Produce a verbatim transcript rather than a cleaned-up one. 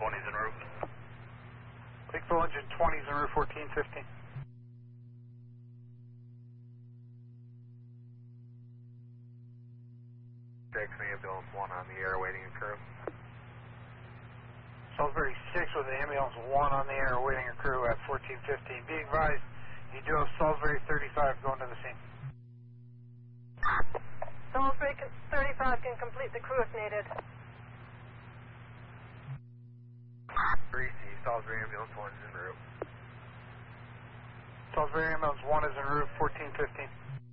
twenty's en route. Lakeville engine twenty's en route fourteen fifteen. Jackson ambulance one on the air awaiting a crew. Salisbury six with the ambulance one on the air awaiting a crew at fourteen fifteen. Be advised, you do have Salisbury thirty-five going to the scene. Salisbury thirty-five can complete the crew if needed. three C, Salisbury ambulance one is en route. Salisbury ambulance one is en route fourteen fifteen.